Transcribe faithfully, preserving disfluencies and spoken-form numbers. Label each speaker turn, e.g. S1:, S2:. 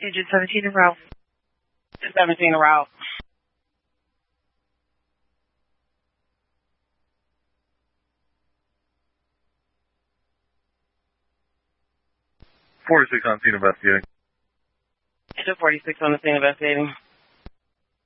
S1: Engine seventeen en route.
S2: seventeen en route.
S3: forty-six on scene investigating.
S2: Engine forty-six on the scene investigating.